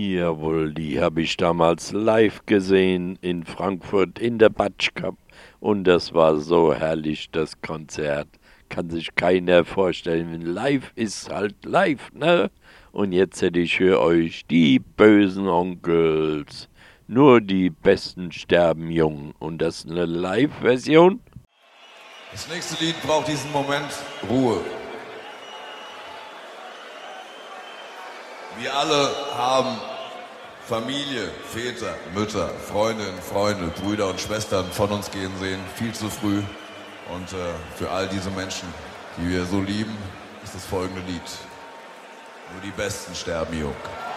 Jawohl, die habe ich damals live gesehen in Frankfurt in der Batsch Cup und das war so herrlich, das Konzert. Kann sich keiner vorstellen. Live ist halt live, ne? Und jetzt hätte ich für euch die bösen Onkels. Nur die Besten sterben jung. Und das ist eine Live-Version. Das nächste Lied braucht diesen Moment Ruhe. Wir alle haben Familie, Väter, Mütter, Freundinnen, Freunde, Brüder und Schwestern von uns gehen sehen, viel zu früh. Und für all diese Menschen, die wir so lieben, ist das folgende Lied. Nur die Besten sterben jung.